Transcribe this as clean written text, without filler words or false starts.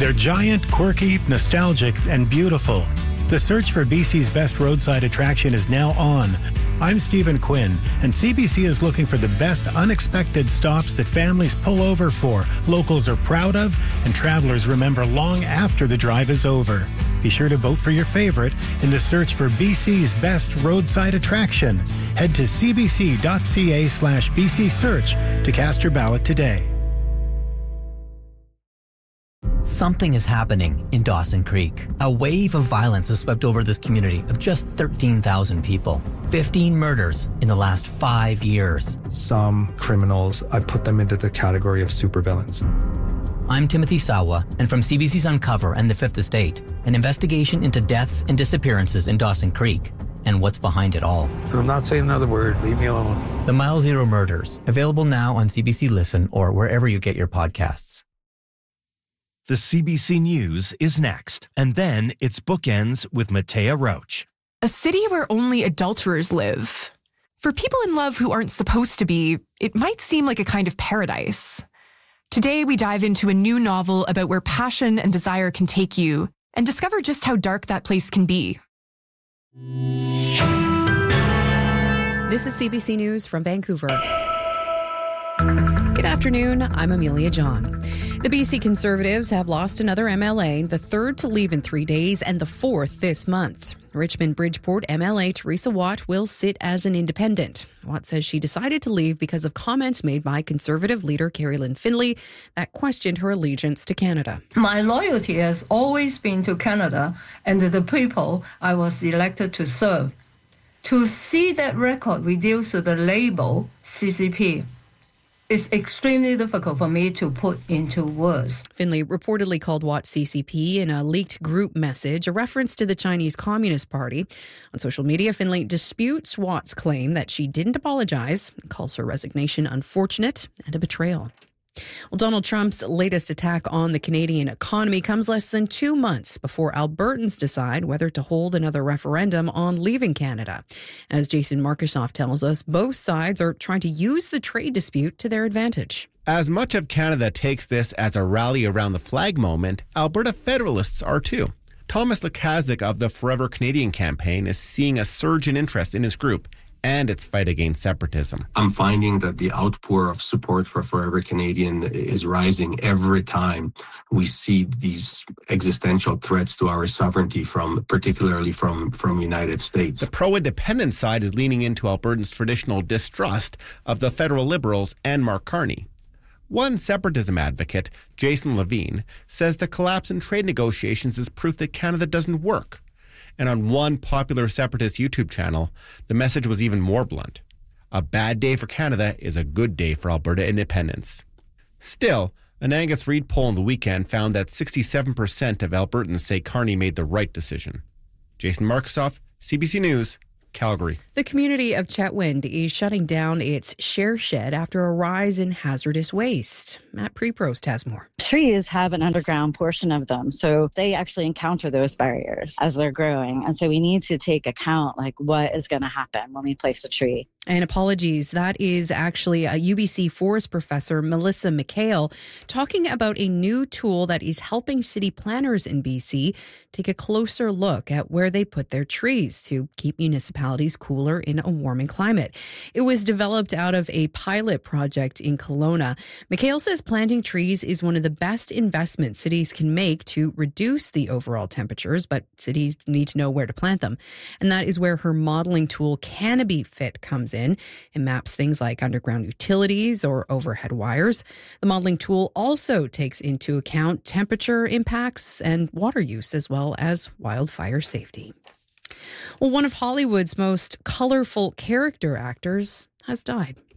They're giant, quirky, nostalgic, and beautiful. The search for BC's best roadside attraction is now on. I'm Stephen Quinn, and CBC is looking for the best unexpected stops that families pull over for, locals are proud of, and travelers remember long after the drive is over. Be sure to vote for your favorite in the search for BC's best roadside attraction. Head to cbc.ca/BC Search to cast your ballot today. Something is happening in Dawson Creek. A wave of violence has swept over this community of just 13,000 people. 15 murders in the last 5 years. Some criminals, I put them into the category of supervillains. I'm Timothy Sawa, and from CBC's Uncover and The Fifth Estate, an investigation into deaths and disappearances in Dawson Creek and what's behind it all. I'm not saying another word. Leave me alone. The Mile Zero Murders, available now on CBC Listen or wherever you get your podcasts. The CBC News is next, and then it's Bookends with Matea Roach. A city where only adulterers live. For people in love who aren't supposed to be, it might seem like a kind of paradise. Today, we dive into a new novel about where passion and desire can take you and discover just how dark that place can be. This is CBC News from Vancouver. Good afternoon, I'm Amelia John. The BC Conservatives have lost another MLA, the third to leave in 3 days and the fourth this month. Richmond-Bridgeport MLA Teresa Watt will sit as an independent. Watt says she decided to leave because of comments made by Conservative leader Kerry-Lynne Findlay that questioned her allegiance to Canada. My loyalty has always been to Canada and to the people I was elected to serve. To see that record reduced to the label CCP, it's extremely difficult for me to put into words. Findlay reportedly called Watt CCP in a leaked group message, a reference to the Chinese Communist Party. On social media, Findlay disputes Watt's claim that she didn't apologize and calls her resignation unfortunate and a betrayal. Well, Donald Trump's latest attack on the Canadian economy comes less than 2 months before Albertans decide whether to hold another referendum on leaving Canada. As Jason Markusoff tells us, both sides are trying to use the trade dispute to their advantage. As much of Canada takes this as a rally around the flag moment, Alberta Federalists are too. Thomas Lukaszuk of the Forever Canadian campaign is seeing a surge in interest in his group and its fight against separatism. I'm finding that the outpour of support for Forever Canadian is rising every time we see these existential threats to our sovereignty particularly from the United States. The pro-independence side is leaning into Albertans' traditional distrust of the federal Liberals and Mark Carney. One separatism advocate, Jason Levine, says the collapse in trade negotiations is proof that Canada doesn't work. And on one popular separatist YouTube channel, the message was even more blunt. A bad day for Canada is a good day for Alberta independence. Still, an Angus Reid poll on the weekend found that 67% of Albertans say Carney made the right decision. Jason Markusoff, CBC News, Calgary. The community of Chetwynd is shutting down its share shed after a rise in hazardous waste. Matt Preprost has more. Trees have an underground portion of them, so they actually encounter those barriers as they're growing. And so we need to take account like what is going to happen when we place a tree. And apologies, that is actually a UBC forest professor, Melissa McHale, talking about a new tool that is helping city planners in BC take a closer look at where they put their trees to keep municipalities cooler in a warming climate. It was developed out of a pilot project in Kelowna. McHale says planting trees is one of the best investments cities can make to reduce the overall temperatures, but cities need to know where to plant them. And that is where her modeling tool Canopy Fit comes in. It maps things like underground utilities or overhead wires. The modeling tool also takes into account temperature impacts and water use, as well as wildfire safety. Well, one of Hollywood's most colorful character actors has died.